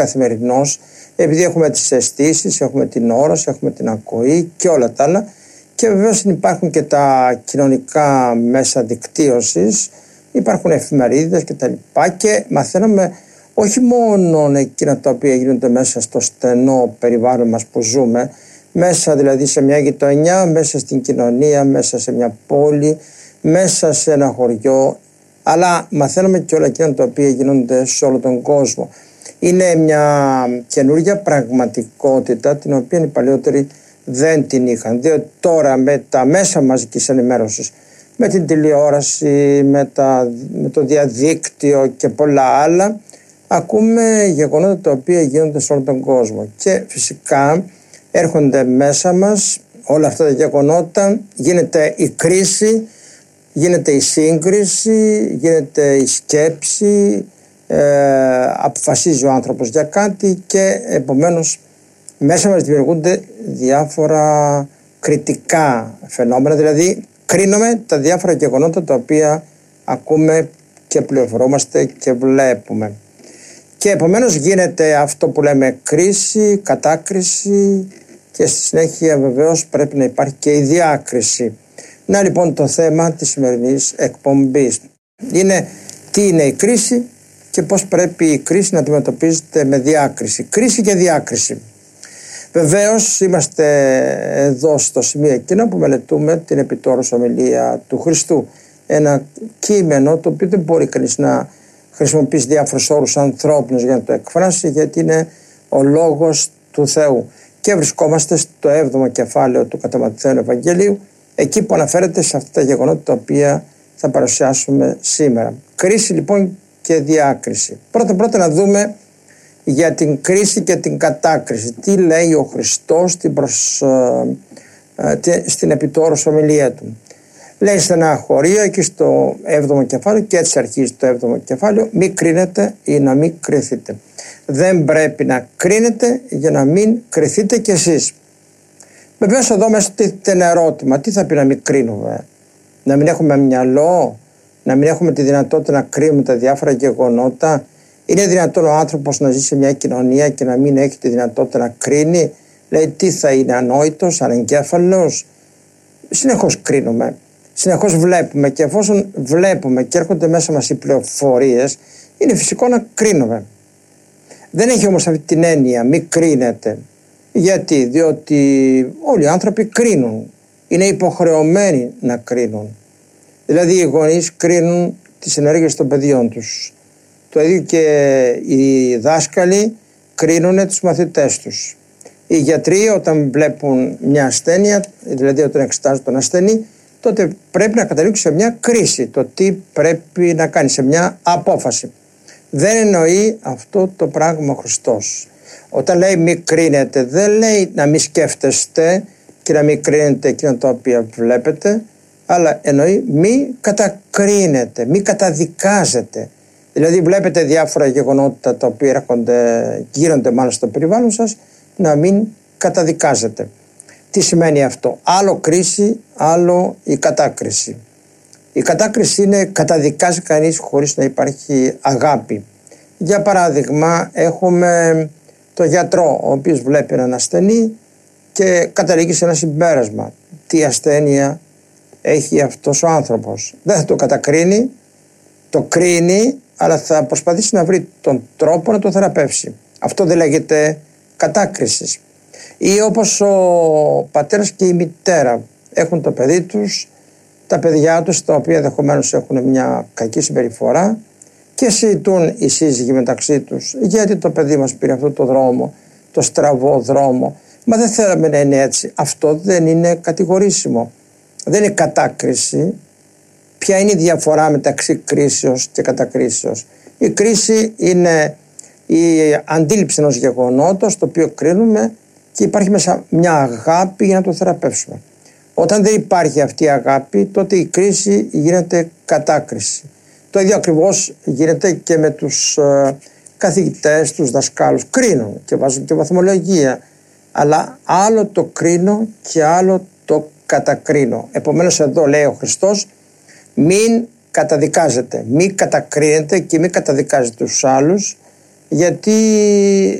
καθημερινώς, επειδή έχουμε τις αισθήσεις, έχουμε την όραση, έχουμε την ακοή και όλα τα άλλα. Και βεβαίως υπάρχουν και τα κοινωνικά μέσα δικτύωσης, υπάρχουν εφημερίδες κτλ. Και μαθαίνουμε όχι μόνο εκείνα τα οποία γίνονται μέσα στο στενό περιβάλλον μας που ζούμε, μέσα δηλαδή σε μια γειτονιά, μέσα στην κοινωνία, μέσα σε μια πόλη, μέσα σε ένα χωριό, αλλά μαθαίνουμε και όλα εκείνα τα οποία γίνονται σε όλο τον κόσμο. Είναι μια καινούργια πραγματικότητα την οποία οι παλαιότεροι δεν την είχαν, διότι τώρα με τα μέσα μαζικής ενημέρωσης, με την τηλεόραση, με το διαδίκτυο και πολλά άλλα, ακούμε γεγονότα τα οποία γίνονται σε όλο τον κόσμο και φυσικά έρχονται μέσα μας όλα αυτά τα γεγονότα, γίνεται η κρίση, γίνεται η σύγκριση, γίνεται η σκέψη, αποφασίζει ο άνθρωπος για κάτι και επομένως μέσα μας δημιουργούνται διάφορα κριτικά φαινόμενα, δηλαδή κρίνουμε τα διάφορα γεγονότα τα οποία ακούμε και πληροφορούμαστε και βλέπουμε. Και επομένως γίνεται αυτό που λέμε κρίση, κατάκριση και στη συνέχεια βεβαίως πρέπει να υπάρχει και η διάκριση. Να λοιπόν το θέμα της σημερινής εκπομπής είναι τι είναι η κρίση και πώς πρέπει η κρίση να αντιμετωπίζεται με διάκριση. Κρίση και διάκριση. Βεβαίως είμαστε εδώ στο σημείο εκείνο που μελετούμε την επιτόρους ομιλία του Χριστού. Ένα κείμενο το οποίο δεν μπορεί κανείς να χρησιμοποιήσει διάφορους όρους ανθρώπινους για να το εκφράσει, γιατί είναι ο λόγος του Θεού. Και βρισκόμαστε στο 7ο κεφάλαιο του κατά Ματθαίον Ευαγγελίου, εκεί που αναφέρεται σε αυτά τα γεγονότα τα οποία θα παρουσιάσουμε σήμερα. Κρίση λοιπόν και διάκριση. Πρώτα να δούμε για την κρίση και την κατάκριση. Τι λέει ο Χριστός στην επιτόρους ομιλία του. Λέει σε ένα χωρίο εκεί στο 7ο κεφάλαιο, και έτσι αρχίζει το 7ο κεφάλαιο, μη κρίνετε ή να μην κριθείτε. Δεν πρέπει να κρίνετε για να μην κριθείτε κι εσείς. Βεβαίως εδώ μέσα τίθεται ένα ερώτημα. Τι θα πει να μην κρίνουμε? Να μην έχουμε μυαλό? Να μην έχουμε τη δυνατότητα να κρίνουμε τα διάφορα γεγονότα? Είναι δυνατόν ο άνθρωπος να ζει σε μια κοινωνία και να μην έχει τη δυνατότητα να κρίνει? Λέει, τι θα είναι, ανόητος, ανεγκέφαλος? Συνεχώς κρίνουμε, συνεχώς βλέπουμε, και εφόσον βλέπουμε και έρχονται μέσα μας οι πληροφορίες, είναι φυσικό να κρίνουμε. Δεν έχει όμως αυτή την έννοια μη κρίνετε. Γιατί? Διότι όλοι οι άνθρωποι κρίνουν, είναι υποχρεωμένοι να κρίνουν. Δηλαδή οι γονείς κρίνουν τις ενέργειες των παιδιών τους. Το ίδιο και οι δάσκαλοι κρίνουν τους μαθητές τους. Οι γιατροί όταν βλέπουν μια ασθένεια, δηλαδή όταν εξετάζουν τον ασθενή, τότε πρέπει να καταλήξουν σε μια κρίση, το τι πρέπει να κάνει, σε μια απόφαση. Δεν εννοεί αυτό το πράγμα ο Χριστός. Όταν λέει μη κρίνετε, δεν λέει να μη σκέφτεστε και να μη κρίνετε εκείνα τα οποία βλέπετε, αλλά εννοεί μη κατακρίνετε, μη καταδικάζετε. Δηλαδή βλέπετε διάφορα γεγονότα τα οποία γίνονται μάλλον στο περιβάλλον σας, να μην καταδικάζετε. Τι σημαίνει αυτό? Άλλο κρίση, άλλο η κατάκριση. Η κατάκριση είναι καταδικάζει κανείς χωρίς να υπάρχει αγάπη. Για παράδειγμα έχουμε το γιατρό ο οποίος βλέπει έναν ασθενή και καταλήγει σε ένα συμπέρασμα. Τι ασθένεια έχει αυτός ο άνθρωπος? Δεν θα το κατακρίνει, το κρίνει, αλλά θα προσπαθήσει να βρει τον τρόπο να το θεραπεύσει. Αυτό δεν λέγεται κατάκριση. Ή όπως ο πατέρας και η μητέρα έχουν το παιδί τους, τα παιδιά τους τα οποία ενδεχομένως έχουν μια κακή συμπεριφορά και συζητούν οι σύζυγοι μεταξύ τους, γιατί το παιδί μας πήρε αυτό το δρόμο, το στραβό δρόμο, μα δεν θέλαμε να είναι έτσι. Αυτό δεν είναι κατηγορήσιμο, δεν είναι κατάκριση. Ποια είναι η διαφορά μεταξύ κρίσεως και κατακρίσεως? Η κρίση είναι η αντίληψη ενός γεγονότος το οποίο κρίνουμε και υπάρχει μέσα μια αγάπη για να το θεραπεύσουμε. Όταν δεν υπάρχει αυτή η αγάπη, τότε η κρίση γίνεται κατάκριση. Το ίδιο ακριβώς γίνεται και με τους καθηγητές, τους δασκάλους. Κρίνουν και βάζουν και βαθμολογία, αλλά άλλο το κρίνω και άλλο το κατακρίνω. Επομένως εδώ λέει ο Χριστός, μην καταδικάζετε, μην κατακρίνετε και μην καταδικάζετε τους άλλους, γιατί